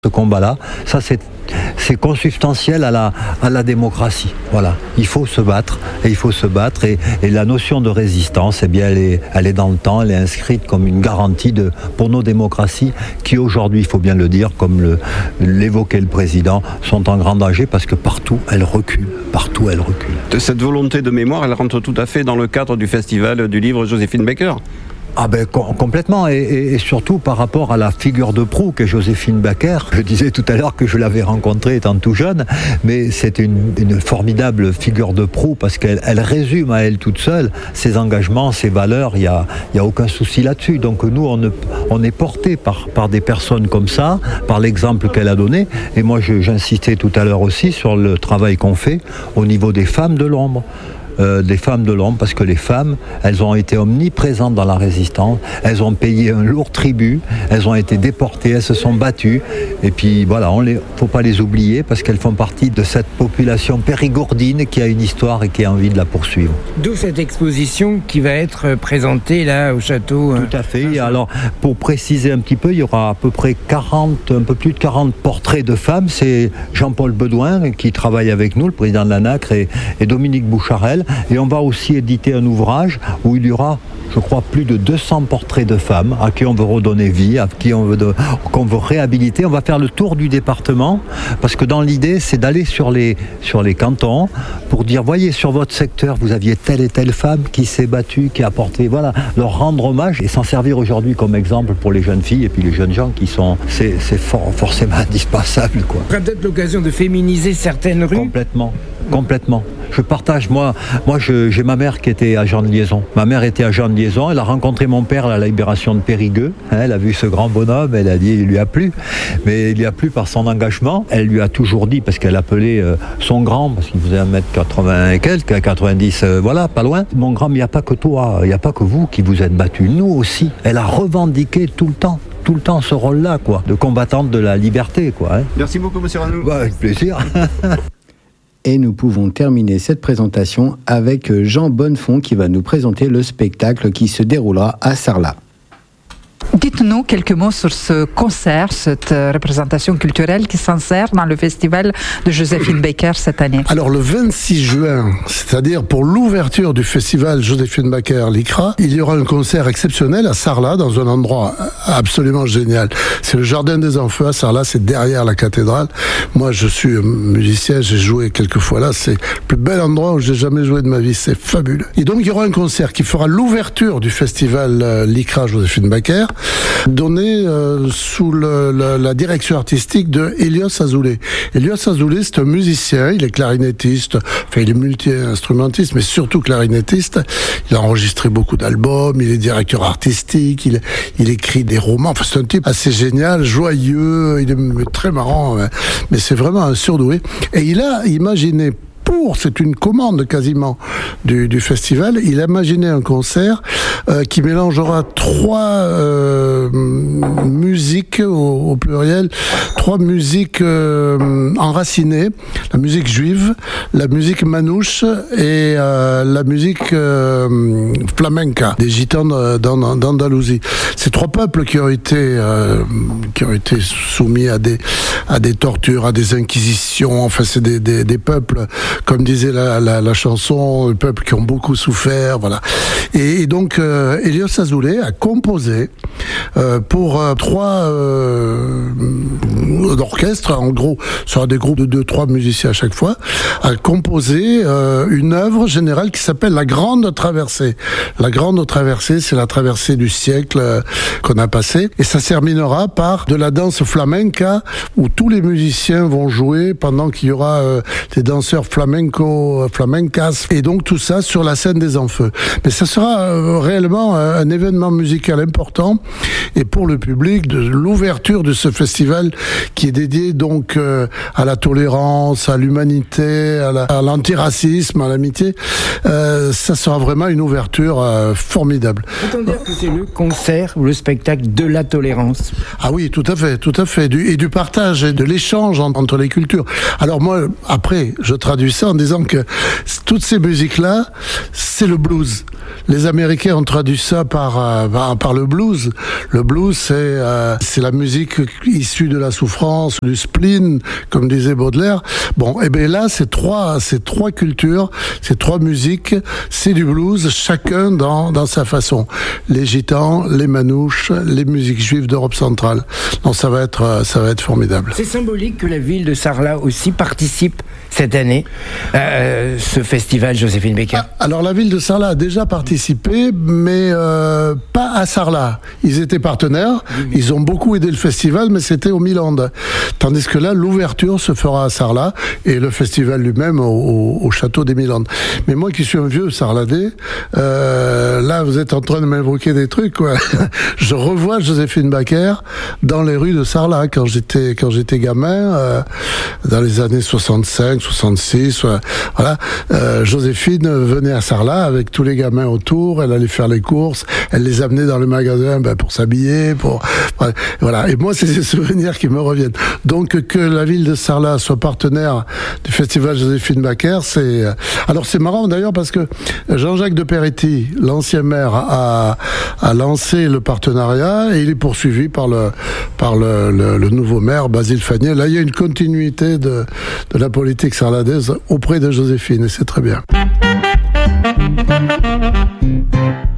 Ce combat-là, ça c'est consubstantiel à la démocratie. Voilà, il faut se battre et la notion de résistance, eh bien, elle est dans le temps, elle est inscrite comme une garantie pour nos démocraties qui aujourd'hui, il faut bien le dire, comme l'évoquait le président, sont en grand danger parce que partout elles reculent. Cette volonté de mémoire, elle rentre tout à fait dans le cadre du festival du livre Joséphine Baker. Ah ben complètement et surtout par rapport à la figure de proue qu'est Joséphine Baker. Je disais tout à l'heure que je l'avais rencontrée étant tout jeune, mais c'est une formidable figure de proue parce qu'elle résume à elle toute seule ses engagements, ses valeurs, il y a aucun souci là-dessus. Donc nous on est porté par des personnes comme ça, par l'exemple qu'elle a donné, et moi j'insistais tout à l'heure aussi sur le travail qu'on fait au niveau des femmes de l'ombre. Des femmes de l'ombre, parce que les femmes, elles ont été omniprésentes dans la résistance, elles ont payé un lourd tribut, elles ont été déportées, elles se sont battues, et puis voilà, faut pas les oublier, parce qu'elles font partie de cette population périgourdine qui a une histoire et qui a envie de la poursuivre. D'où cette exposition qui va être présentée là au château. Tout à fait, alors pour préciser un petit peu, il y aura à peu près un peu plus de 40 portraits de femmes, c'est Jean-Paul Bedouin qui travaille avec nous, le président de la NACRE, et Dominique Boucharel. Et on va aussi éditer un ouvrage où il y aura, je crois, plus de 200 portraits de femmes à qui on veut redonner vie, qu'on veut réhabiliter. On va faire le tour du département parce que dans l'idée, c'est d'aller sur les cantons pour dire, voyez, sur votre secteur, vous aviez telle et telle femme qui s'est battue, qui a apporté, voilà, leur rendre hommage et s'en servir aujourd'hui comme exemple pour les jeunes filles et puis les jeunes gens qui sont, c'est forcément indispensable, quoi. On aura peut-être l'occasion de féminiser certaines rues. Complètement. Je partage, moi j'ai ma mère qui était agent de liaison. Ma mère était agent de liaison, elle a rencontré mon père à la libération de Périgueux. Elle a vu ce grand bonhomme, elle a dit il lui a plu. Mais il lui a plu par son engagement. Elle lui a toujours dit, parce qu'elle appelait son grand, parce qu'il faisait 1m80 et quelques, 90, voilà, pas loin. Mon grand, il n'y a pas que toi, il n'y a pas que vous qui vous êtes battus, nous aussi. Elle a revendiqué tout le temps ce rôle-là, quoi, de combattante de la liberté, quoi. Hein. Merci beaucoup, monsieur Ranou. Avec plaisir. Et nous pouvons terminer cette présentation avec Jean Bonnefond qui va nous présenter le spectacle qui se déroulera à Sarlat. Dites-nous quelques mots sur ce concert, cette représentation culturelle qui s'insère dans le festival de Joséphine Baker cette année. Alors le 26 juin, c'est-à-dire pour l'ouverture du festival Joséphine Baker l'ICRA, il y aura un concert exceptionnel à Sarlat, dans un endroit absolument génial. C'est le Jardin des Enfants à Sarlat, c'est derrière la cathédrale. Moi je suis musicien, j'ai joué quelques fois là, c'est le plus bel endroit où j'ai jamais joué de ma vie, c'est fabuleux. Et donc il y aura un concert qui fera l'ouverture du festival l'ICRA Joséphine Baker, donné sous la direction artistique de Elios Azoulay. Elios Azoulay, c'est un musicien, il est clarinettiste, enfin il est multi-instrumentiste, mais surtout clarinettiste. Il a enregistré beaucoup d'albums, il est directeur artistique, il écrit des romans. Enfin, c'est un type assez génial, joyeux, il est très marrant, mais c'est vraiment un surdoué. Et il a imaginé c'est une commande quasiment du festival. Il a imaginé un concert qui mélangera trois musiques au pluriel, trois musiques enracinées, la musique juive, la musique manouche et la musique flamenca des gitans d'Andalousie. Ces trois peuples qui ont été soumis à des tortures, à des inquisitions. Enfin, c'est des peuples, comme disait la chanson, les peuples qui ont beaucoup souffert, voilà. Et donc, Elios Azoulay a composé pour trois orchestres, en gros, ce sera des groupes de 2-3 musiciens à chaque fois, a composé une œuvre générale qui s'appelle La Grande Traversée. La Grande Traversée, c'est la traversée du siècle qu'on a passé, et ça se terminera par de la danse flamenca, où tous les musiciens vont jouer pendant qu'il y aura des danseurs flamencas, et donc tout ça sur la scène des Enfeux. Mais ça sera réellement un événement musical important, et pour le public, de l'ouverture de ce festival qui est dédié donc à la tolérance, à l'humanité, à l'antiracisme, à l'amitié, ça sera vraiment une ouverture formidable. Peut-on dire que c'est le concert ou le spectacle de la tolérance ? Ah oui, tout à fait, et du partage partage et de l'échange entre les cultures. Alors moi, après, je traduis ça en disant que toutes ces musiques-là, c'est le blues. Les Américains ont traduit ça par le blues. Le blues, c'est la musique issue de la souffrance, du spleen, comme disait Baudelaire. Bon, et bien là, ces trois cultures, ces trois musiques, c'est du blues, chacun dans sa façon. Les gitans, les manouches, les musiques juives d'Europe centrale. Donc ça va être formidable. C'est symbolique que la ville de Sarlat aussi participe cette année à ce festival Joséphine Baker. Alors la ville de Sarlat a déjà participé, mais pas à Sarlat. Ils étaient partenaires, ils ont beaucoup aidé le festival, mais c'était au Milan. Tandis que là, l'ouverture se fera à Sarlat et le festival lui-même au château des Milandes. Mais moi qui suis un vieux Sarladais, là vous êtes en train de m'invoquer des trucs, quoi. Je revois Joséphine Baker dans les rues de Sarlat quand j'étais gamin, dans les années 65, 66, voilà. Joséphine venait à Sarlat avec tous les gamins autour, elle allait faire les courses, elle les amenait dans le magasin pour s'habiller, voilà. Et moi, c'est des souvenirs qui me reviennent. Donc, que la ville de Sarlat soit partenaire du festival Joséphine Baker, alors c'est marrant d'ailleurs parce que Jean-Jacques de Peretti, l'ancien maire, a lancé le partenariat et il est poursuivi par le nouveau maire, Basile Fagnier. Là, il y a une continuité de la politique sarladaise auprès de Joséphine et c'est très bien.